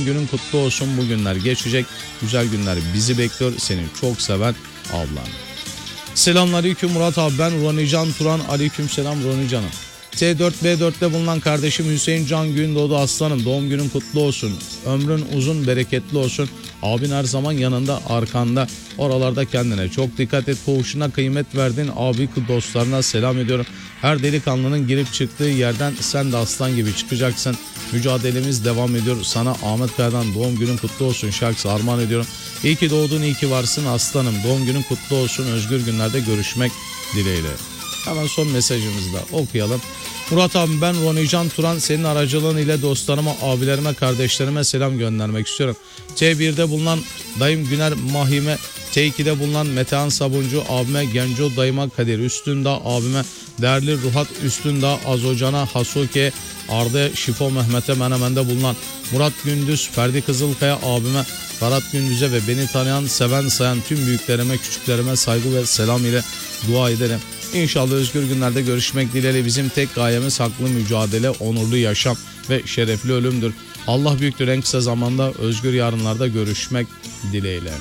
doğum günün kutlu olsun. Bu günler geçecek. Güzel günler bizi bekliyor. Seni çok seven ablan. Selamünaleyküm Murat abi, ben Ronican Turan. Aleykümselam Ronican'ım. T4B4'te bulunan kardeşim Hüseyin Can Gündoğdu aslanım. Doğum günün kutlu olsun. Ömrün uzun, bereketli olsun. Abin her zaman yanında, arkanda. Oralarda kendine çok dikkat et. Koğuşuna kıymet verdin. Abi dostlarına selam ediyorum. Her delikanlının girip çıktığı yerden sen de aslan gibi çıkacaksın. Mücadelemiz devam ediyor. Sana Ahmet Kaya'dan doğum günün kutlu olsun şarkısı armağan ediyorum. İyi ki doğdun, iyi ki varsın aslanım. Doğum günün kutlu olsun. Özgür günlerde görüşmek dileğiyle. Hemen son mesajımızı da okuyalım. Murat abi, ben Ronican Turan, senin aracılığın ile dostlarıma, abilerime, kardeşlerime selam göndermek istiyorum. T1'de bulunan dayım Güner Mahime, T2'de bulunan Metehan Sabuncu, abime Genco dayıma Kadir Üstündağ, abime değerli Ruhat Üstündağ, Azocan'a Hasuke, Arda Şifo Mehmet'e Menemen'de bulunan Murat Gündüz, Ferdi Kızılkaya abime, Ferhat Gündüz'e ve beni tanıyan, seven, sayan tüm büyüklerime, küçüklerime saygı ve selam ile dua ederim. İnşallah özgür günlerde görüşmek dileğiyle. Bizim tek gayemiz haklı mücadele, onurlu yaşam ve şerefli ölümdür. Allah büyüktür, en kısa zamanda özgür yarınlarda görüşmek dileğiyle.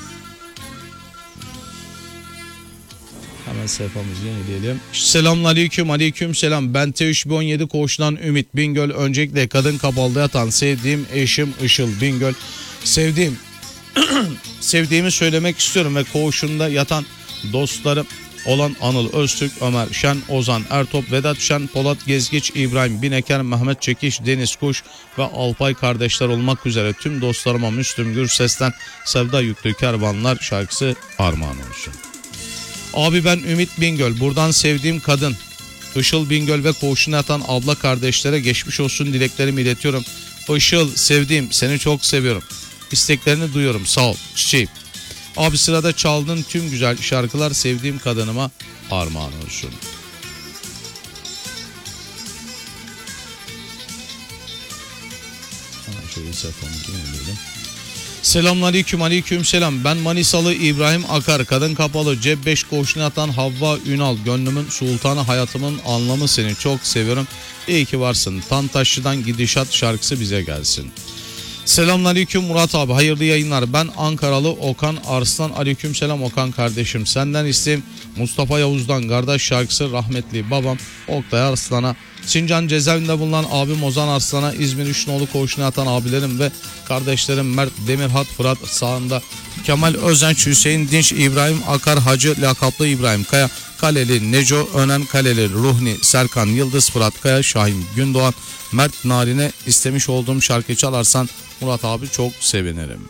Hemen sayfamızı yenileyelim. Selamünaleyküm, aleykümselam. Ben T317 koğuşundan Ümit Bingöl. Öncelikle kadın kapalıda yatan sevdiğim eşim Işıl Bingöl. Sevdiğimi söylemek istiyorum ve koğuşunda yatan dostlarım olan Anıl Öztürk, Ömer Şen, Ozan Ertop, Vedat Şen, Polat Gezgiç, İbrahim Bineker, Mehmet Çekiş, Deniz Kuş ve Alpay kardeşler olmak üzere tüm dostlarıma Müslüm Gürses'ten Sevda Yüklü Kervanlar şarkısı armağan olsun. Abi ben Ümit Bingöl. Buradan sevdiğim kadın Işıl Bingöl ve koğuşuna yatan abla kardeşlere geçmiş olsun dileklerimi iletiyorum. Işıl sevdiğim, seni çok seviyorum. İsteklerini duyuyorum, sağ ol çiçeğim. Abi sırada çaldığın tüm güzel şarkılar sevdiğim kadınıma armağan olsun. Şöyle sayfamızı yenileyelim. Selamünaleyküm, aleykümselam. Ben Manisalı İbrahim Akar. Kadın kapalı cep 5 koğuşuna atan Havva Ünal. Gönlümün sultanı, hayatımın anlamı, seni çok seviyorum. İyi ki varsın. Tantaşçı'dan Gidişat şarkısı bize gelsin. Selamünaleyküm Murat abi, hayırlı yayınlar. Ben Ankaralı Okan Arslan. Aleykümselam Okan kardeşim. Senden isteğim Mustafa Yavuz'dan Kardeş şarkısı, rahmetli babam Oktay Arslan'a, Sincan cezaevinde bulunan abim Ozan Arslan'a, İzmir Üçnoğlu koğuşuna atan abilerim ve kardeşlerim Mert Demirhat Fırat sağında, Kemal Özenç, Hüseyin Dinç, İbrahim Akar Hacı lakaplı İbrahim Kaya, Kaleli Neco Önen, Kaleli Ruhni Serkan Yıldız, Fırat Kaya, Şahin Gündoğan, Mert Narine istemiş olduğum şarkı çalarsan Murat abi çok sevinirim.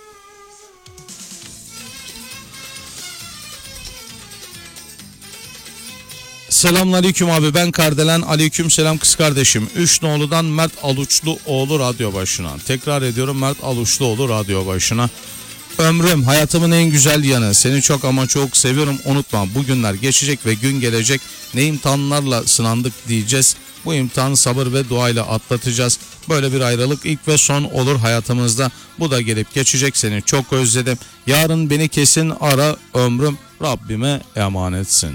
Selamünaleyküm abi, ben Kardelen. Aleykümselam kız kardeşim. Üçnoğlu'dan Mert Aluçluoğlu radyo başına. Tekrar ediyorum, Mert Aluçluoğlu radyo başına. Ömrüm hayatımın en güzel yanı. Seni çok ama çok seviyorum. Unutma, bu günler geçecek ve gün gelecek. Ne imtihanlarla sınandık diyeceğiz. Bu imtihanı sabır ve duayla atlatacağız. Böyle bir ayrılık ilk ve son olur hayatımızda. Bu da gelip geçecek, seni çok özledim. Yarın beni kesin ara, ömrüm Rabbime emanetsin.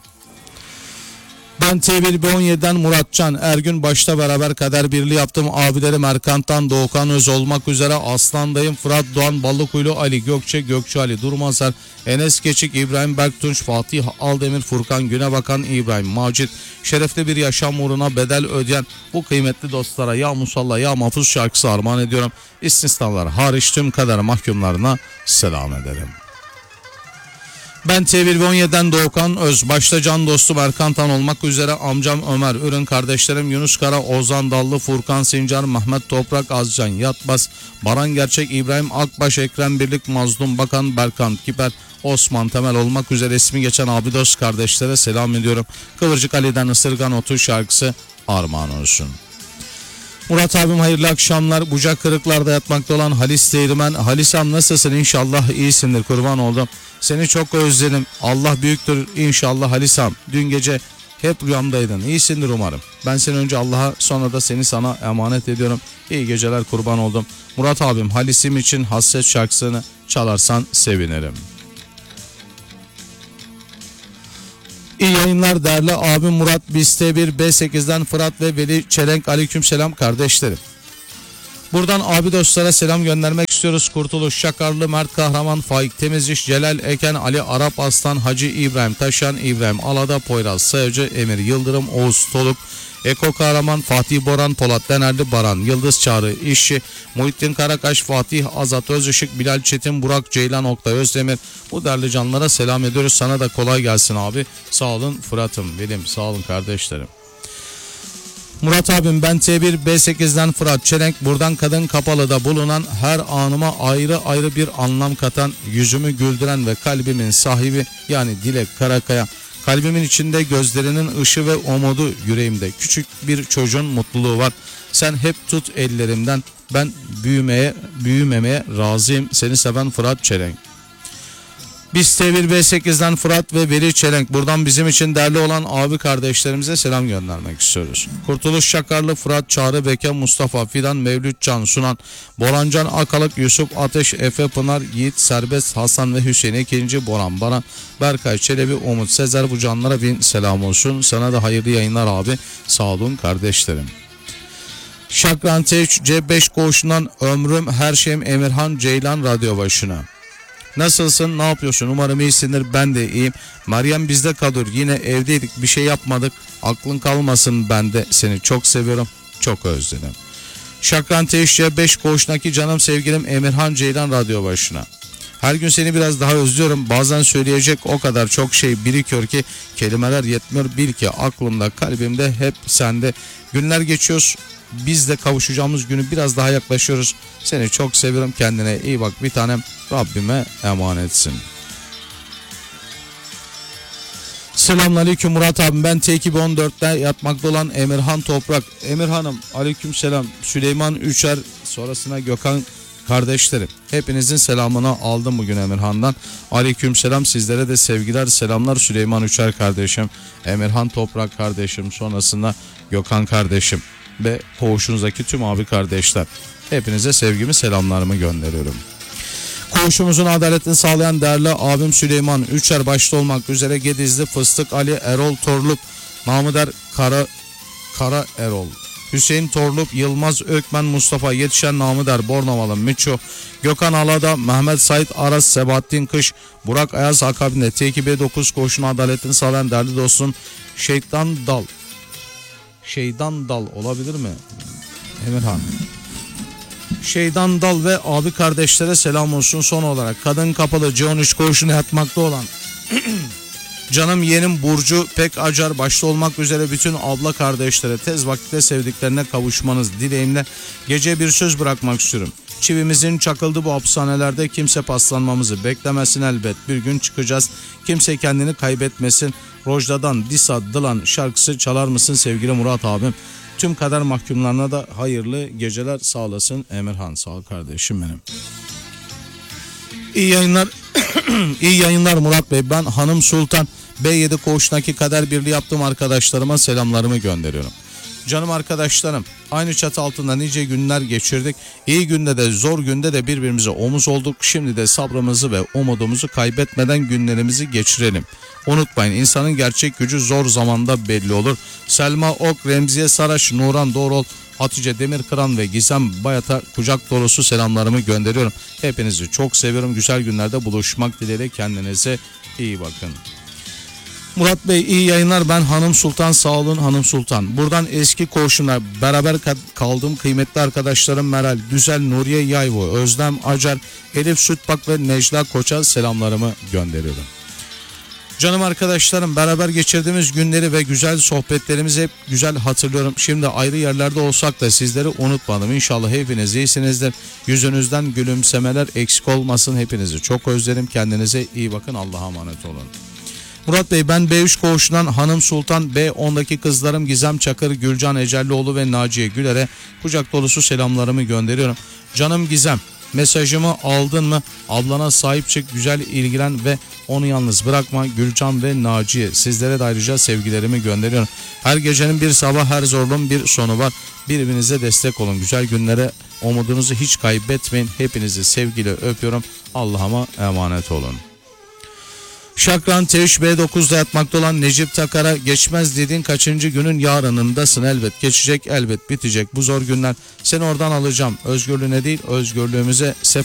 Ben T1B17'den Muratcan Ergün, başta beraber kader birliği yaptım. Abilerim Erkant'tan Doğukan Öz olmak üzere Aslan'dayım. Fırat Doğan, Ballıkuylu Ali Gökçe, Gökçe Ali Durmazer, Enes Geçik, İbrahim Berktunç, Fatih Aldemir, Furkan Günebakan, İbrahim Macit, şerefli bir yaşam uğruna bedel ödeyen bu kıymetli dostlara ya Musalla ya Mahfuz şarkısı armağan ediyorum. İstisnalar hariç tüm kader mahkumlarına selam ederim. Ben T117'den Doğukan Öz, başta can dostum Erkantan olmak üzere amcam Ömer Ürün, kardeşlerim Yunus Kara, Ozan Dallı, Furkan Sincar, Mehmet Toprak, Azcan Yatbas, Baran Gerçek, İbrahim Akbaş, Ekrem Birlik, Mazlum Bakan, Berkan Kiper, Osman Temel olmak üzere ismi geçen abi dost kardeşlere selam ediyorum. Kıvırcık Ali'den Isırgan Otu şarkısı armağan olsun. Murat abim hayırlı akşamlar. Bucak kırıklarda yatmakta olan Halis Değirmen. Halisam nasılsın? İnşallah iyisindir, kurban oldum. Seni çok özledim. Allah büyüktür inşallah Halisam. Dün gece hep rüyamdaydın. İyisindir umarım. Ben seni önce Allah'a, sonra da seni sana emanet ediyorum. İyi geceler, kurban oldum. Murat abim Halis'im için hasret şarkısını çalarsan sevinirim. İyi yayınlar değerli abim Murat. Biz T1 B8'den Fırat ve Veli Çelenk. Aleykümselam kardeşlerim. Buradan abi dostlara selam göndermek istiyoruz. Kurtuluş Şakarlı, Mert Kahraman, Faik Temiziş, Celal Eken, Ali Arap Aslan, Hacı İbrahim Taşan, İbrahim Alada, Poyraz Sayıcı, Emir Yıldırım, Oğuz Toluk, Eko Kahraman, Fatih Boran, Polat Denerli, Baran Yıldız Çağrı İşçi, Muhittin Karakaş, Fatih Azat Özışık, Bilal Çetin, Burak Ceylan, Oktay Özdemir. Bu değerli canlara selam ediyoruz. Sana da kolay gelsin abi. Sağ olun Fırat'ım benim. Sağ olun kardeşlerim. Murat abim ben T1 B8'den Fırat Çelenk. Buradan Kadın Kapalı'da bulunan her anıma ayrı ayrı bir anlam katan, yüzümü güldüren ve kalbimin sahibi yani Dilek Karakaya. Kalbimin içinde gözlerinin ışığı ve umudu, yüreğimde küçük bir çocuğun mutluluğu var. Sen hep tut ellerimden, ben büyümemeye razıyım. Seni seven Fırat Çelenk. Biz T1 B8'den Fırat ve Veli Çelenk. Buradan bizim için değerli olan abi kardeşlerimize selam göndermek istiyoruz. Kurtuluş Şakarlı, Fırat Çağrı Beke, Mustafa Fidan, Mevlüt Can Sunan, Borancan Akalık, Yusuf Ateş, Efe Pınar, Yiğit Serbest, Hasan ve Hüseyin Ekinci, Boran Baran, Berkay Çelebi, Umut Sezer, bu canlara bin selam olsun. Sana da hayırlı yayınlar abi. Sağ olun kardeşlerim. Şakran T3 C5 koğuşundan ömrüm her şeyim Emirhan Ceylan radyo başına. Nasılsın? Ne yapıyorsun? Umarım iyisindir. Ben de iyiyim. Meryem bizde kalır. Yine evdeydik. Bir şey yapmadık. Aklın kalmasın bende. Seni çok seviyorum. Çok özledim. Şakran Teşya 5 koğuştaki canım sevgilim Emirhan Ceylan radyo başına. Her gün seni biraz daha özlüyorum. Bazen söyleyecek o kadar çok şey birikiyor ki kelimeler yetmiyor. Bil ki aklımda, kalbimde hep sende. Günler geçiyor. Biz de kavuşacağımız günü biraz daha yaklaşıyoruz. Seni çok seviyorum. Kendine iyi bak bir tanem. Rabbime emanetsin. Selamünaleyküm Murat abim. Ben T214'te yatmakta olan Emirhan Toprak. Emirhan'ım aleykümselam. Süleyman Üçer, sonrasına Gökhan kardeşlerim. Hepinizin selamını aldım bugün Emirhan'dan. Aleykümselam, sizlere de sevgiler selamlar. Süleyman Üçer kardeşim, Emirhan Toprak kardeşim, sonrasında Gökhan kardeşim ve koğuşunuzdaki tüm abi kardeşler. Hepinize sevgimi selamlarımı gönderiyorum. Koğuşumuzun adaletini sağlayan değerli abim Süleyman Üçer başta olmak üzere Gedizli Fıstık Ali, Erol Torlup, Mahmuder Kara Erol, Hüseyin Torlup, Yılmaz Ökmen, Mustafa Yetişen, Namıder Bornavalı Miço, Gökhan Alada, Mehmet Sait Aras, Sebahattin Kış, Burak Ayaz akabinde T2B9 koğuşunun adaletini sağlayan değerli dostum Şeydan Dal olabilir mi Emirhan? Şeydan Dal ve abi kardeşlere selam olsun. Son olarak Kadın Kapalı C13 koğuşuna yatmakta olan canım yeğenim Burcu Pek Acar başta olmak üzere bütün abla kardeşlere tez vakitte sevdiklerine kavuşmanız dileğimle gece bir söz bırakmak istiyorum. Çivimizin çakıldı bu hapishanelerde, kimse paslanmamızı beklemesin, elbet bir gün çıkacağız. Kimse kendini kaybetmesin. Rojda'dan Disa Dılan şarkısı çalar mısın sevgili Murat abim? Tüm kader mahkumlarına da hayırlı geceler sağlasın Emirhan. Sağ ol kardeşim benim. İyi yayınlar. İyi yayınlar Murat Bey. Ben Hanım Sultan B7 koğuştaki kader birliği yaptığım arkadaşlarıma selamlarımı gönderiyorum. Canım arkadaşlarım, aynı çatı altında nice günler geçirdik. İyi günde de zor günde de birbirimize omuz olduk. Şimdi de sabrımızı ve umudumuzu kaybetmeden günlerimizi geçirelim. Unutmayın, insanın gerçek gücü zor zamanda belli olur. Selma Ok, Remziye Saraç, Nuran Doğrul, Hatice Demirkıran ve Gizem Bayat'a kucak dolusu selamlarımı gönderiyorum. Hepinizi çok seviyorum. Güzel günlerde buluşmak dileğiyle, kendinize iyi bakın. Murat Bey iyi yayınlar. Ben Hanım Sultan, sağ olun Hanım Sultan. Buradan eski koğuşumla beraber kaldığım kıymetli arkadaşlarım Meral Düzel, Nuriye Yayvo, Özlem Acar, Elif Sütbak ve Necla Koç'a selamlarımı gönderiyorum. Canım arkadaşlarım, beraber geçirdiğimiz günleri ve güzel sohbetlerimizi hep güzel hatırlıyorum. Şimdi ayrı yerlerde olsak da sizleri unutmadım. İnşallah hepiniz iyisinizdir. Yüzünüzden gülümsemeler eksik olmasın. Hepinizi çok özlerim. Kendinize iyi bakın. Allah'a emanet olun. Murat Bey, ben B3 koğuşundan Hanım Sultan, B10'daki kızlarım Gizem Çakır, Gülcan Ecellioğlu ve Naciye Güler'e kucak dolusu selamlarımı gönderiyorum. Canım Gizem, mesajımı aldın mı? Ablana sahip çık, güzel ilgilen ve onu yalnız bırakma. Gülcan ve Naciye, sizlere de ayrıca sevgilerimi gönderiyorum. Her gecenin bir sabah, her zorluğun bir sonu var. Birbirinize destek olun. Güzel günlere umudunuzu hiç kaybetmeyin. Hepinizi sevgiyle öpüyorum. Allah'ıma emanet olun. Şakran T3 B9'da yatmakta olan Necip Takar'a geçmez dediğin kaçıncı günün yarınındasın, elbet geçecek, elbet bitecek bu zor günler, seni oradan alacağım, özgürlüğüne değil özgürlüğümüze